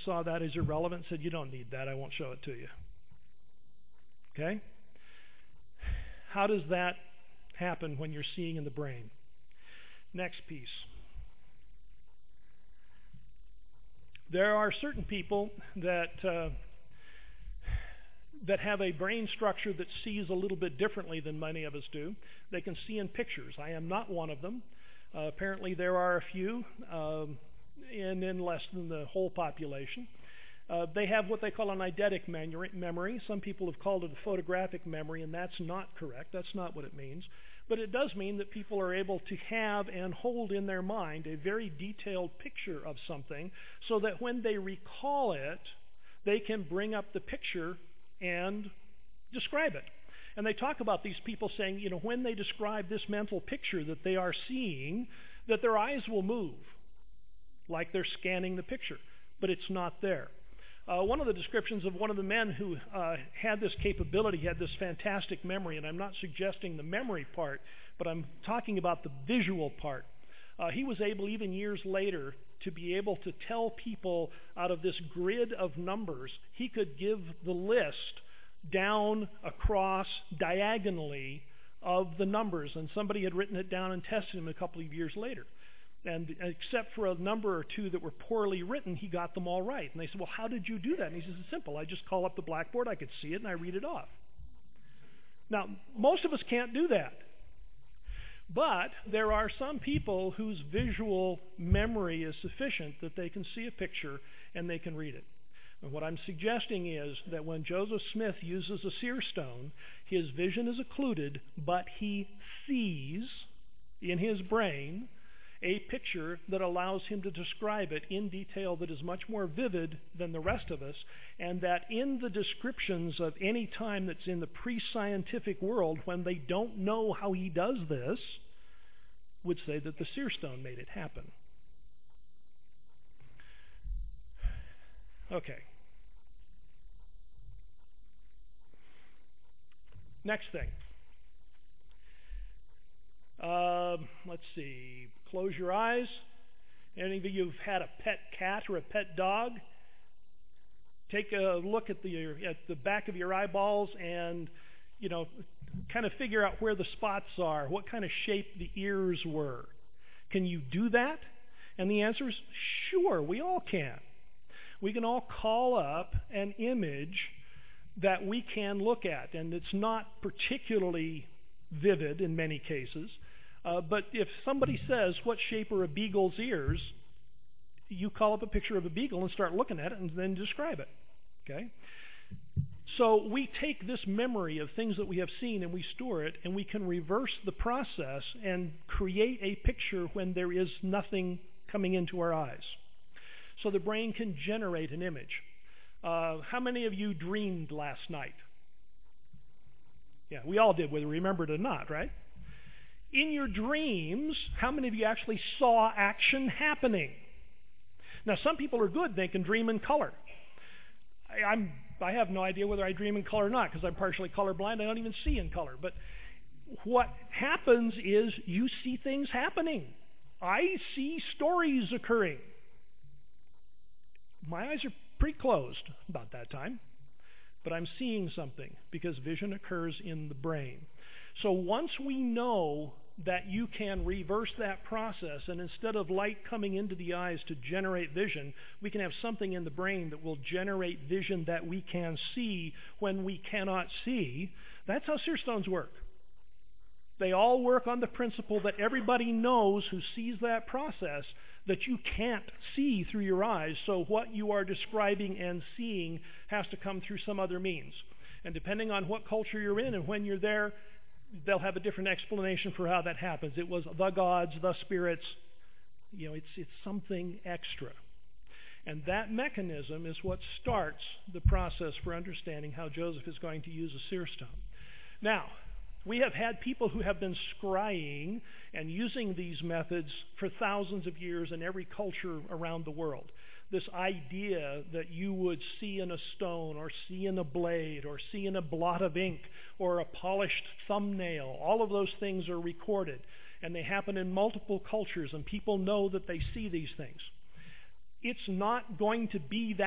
saw that as irrelevant, said, you don't need that, I won't show it to you. Okay? How does that happen when you're seeing in the brain? Next piece. There are certain people that have a brain structure that sees a little bit differently than many of us do. They can see in pictures. I am not one of them. Apparently there are a few, and in less than the whole population. They have what they call an eidetic memory. Some people have called it a photographic memory, and that's not correct. That's not what it means. But it does mean that people are able to have and hold in their mind a very detailed picture of something so that when they recall it, they can bring up the picture and describe it. And they talk about these people saying, when they describe this mental picture that they are seeing, that their eyes will move like they're scanning the picture, but it's not there. One of the descriptions of one of the men who had this capability, had this fantastic memory, and I'm not suggesting the memory part, but I'm talking about the visual part. He was able, even years later, to be able to tell people out of this grid of numbers, he could give the list down across diagonally of the numbers, and somebody had written it down and tested him a couple of years later. And except for a number or two that were poorly written, he got them all right. And they said, well, how did you do that? And he says, it's simple. I just call up the blackboard, I could see it, and I read it off. Now, most of us can't do that. But there are some people whose visual memory is sufficient that they can see a picture and they can read it. And what I'm suggesting is that when Joseph Smith uses a seer stone, his vision is occluded, but he sees in his brain a picture that allows him to describe it in detail that is much more vivid than the rest of us, and that in the descriptions of any time that's in the pre-scientific world, when they don't know how he does this, would say that the seer stone made it happen. Okay. Next thing. Let's see. Close your eyes. Any of you have had a pet cat or a pet dog? Take a look at the back of your eyeballs and, kind of figure out where the spots are, what kind of shape the ears were. Can you do that? And the answer is sure, we all can. We can all call up an image that we can look at, and it's not particularly vivid in many cases. But if somebody says, what shape are a beagle's ears, you call up a picture of a beagle and start looking at it and then describe it. Okay? So we take this memory of things that we have seen and we store it, and we can reverse the process and create a picture when there is nothing coming into our eyes. So the brain can generate an image. How many of you dreamed last night? Yeah, we all did, whether we remembered it or not, right? In your dreams, how many of you actually saw action happening? Now, some people are good. They can dream in color. I have no idea whether I dream in color or not because I'm partially colorblind. I don't even see in color. But what happens is you see things happening. I see stories occurring. My eyes are pretty closed about that time, but I'm seeing something because vision occurs in the brain. So once we know that you can reverse that process, and instead of light coming into the eyes to generate vision, we can have something in the brain that will generate vision that we can see when we cannot see. That's how seer stones work. They all work on the principle that everybody knows who sees that process that you can't see through your eyes, so what you are describing and seeing has to come through some other means. And depending on what culture you're in and when you're there, they'll have a different explanation for how that happens. It was the gods, the spirits. It's something extra. And that mechanism is what starts the process for understanding how Joseph is going to use a seer stone. Now, we have had people who have been scrying and using these methods for thousands of years in every culture around the world. This idea that you would see in a stone or see in a blade or see in a blot of ink or a polished thumbnail, all of those things are recorded, and they happen in multiple cultures, and people know that they see these things. It's not going to be that